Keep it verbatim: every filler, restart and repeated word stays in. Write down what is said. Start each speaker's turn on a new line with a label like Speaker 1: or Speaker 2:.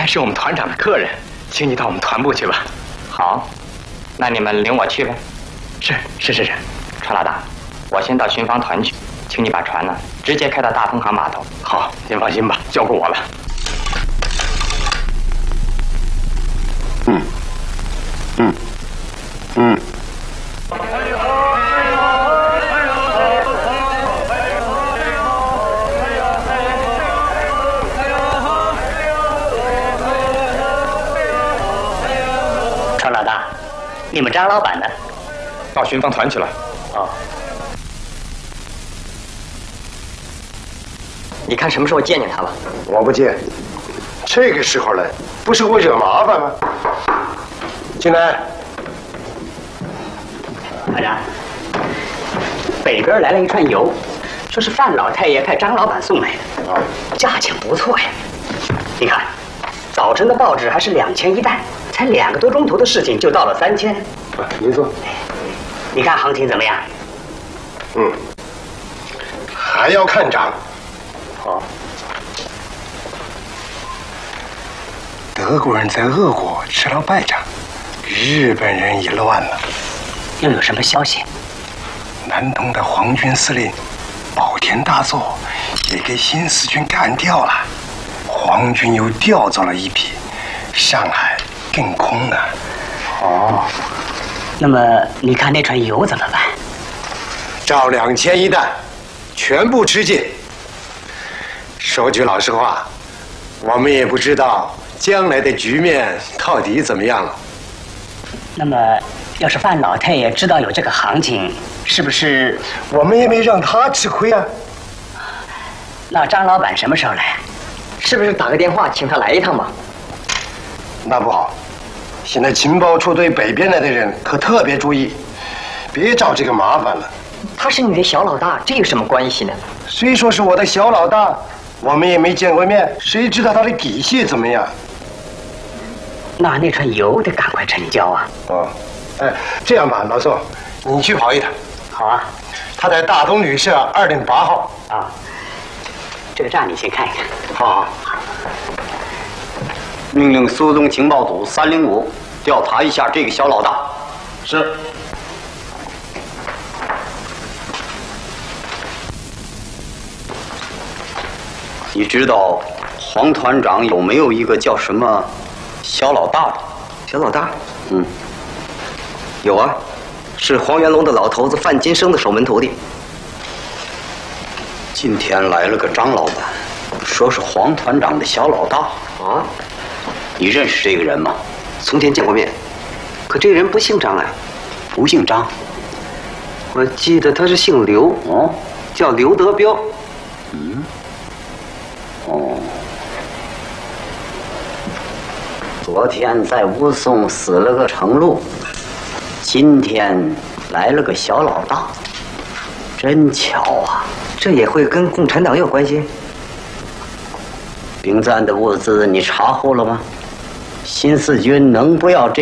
Speaker 1: 是我们团长的客人，请你到我们团部去吧。
Speaker 2: 好，那你们领我去呗。
Speaker 1: 是是是是，
Speaker 2: 船老大，我先到巡防团去，请你把船呢直接开到大丰航码头。
Speaker 1: 好，您放心吧，交给我了。
Speaker 3: 嗯，嗯，嗯。
Speaker 4: 船老大，你们张老板呢？
Speaker 1: 到巡防团去了。
Speaker 4: 哦。
Speaker 2: 你看什么时候见见他吧？
Speaker 3: 我不见，这个时候了，不是我惹麻烦吗？进来。
Speaker 4: 团长，北边来了一串油，说是范老太爷派张老板送来的，
Speaker 3: 啊，
Speaker 4: 价钱不错呀。你看，早晨的报纸还是两千一担，才两个多钟头的事情就到了三千。
Speaker 3: 啊，您说，
Speaker 4: 你看行情怎么样？
Speaker 3: 嗯，还要看涨。
Speaker 4: 哦，
Speaker 3: 德国人在俄国吃了败仗，日本人也乱了。
Speaker 4: 又有什么消息？
Speaker 3: 南通的皇军司令保田大作也给新四军干掉了，皇军又调走了一批，上海更空了。
Speaker 4: 哦，那么你看那船油怎么办？
Speaker 3: 照两千一担，全部吃尽。说句老实话，我们也不知道将来的局面到底怎么样了。
Speaker 4: 那么，要是范老太爷知道有这个行情，是不是？
Speaker 3: 我们也没让他吃亏啊。
Speaker 4: 那张老板什么时候来？
Speaker 2: 是不是打个电话请他来一趟吧？
Speaker 3: 那不好，现在情报处对北边来的人可特别注意，别找这个麻烦了。
Speaker 2: 他是你的小老大，这有什么关系呢？
Speaker 3: 虽说是我的小老大，我们也没见过面，谁知道他的底细怎么样？
Speaker 4: 那那船油得赶快成交啊！
Speaker 3: 哦，哎，这样吧，老宋，你去跑一趟。
Speaker 4: 好啊，
Speaker 3: 他在大东旅社二零八号。
Speaker 4: 啊，这个账你先看一看。
Speaker 3: 好好。
Speaker 5: 命令苏东情报组三零五调查一下这个小老大。
Speaker 3: 是。
Speaker 5: 你知道黄团长有没有一个叫什么小老大的？
Speaker 2: 小老大？
Speaker 5: 嗯，
Speaker 2: 有啊，是黄元龙的老头子范金生的守门徒弟。
Speaker 5: 今天来了个张老板，说是黄团长的小老大。
Speaker 2: 啊？
Speaker 5: 你认识这个人吗？
Speaker 2: 从前见过面，可这人不姓张啊。
Speaker 5: 不姓张。
Speaker 2: 我记得他是姓刘，
Speaker 5: 哦，
Speaker 2: 叫刘德彪。
Speaker 5: 嗯。哦。昨天在吴淞死了个程禄，今天来了个小老大，真巧啊！
Speaker 2: 这也会跟共产党有关系？
Speaker 5: 兵站的物资你查获了吗？新四军能不要这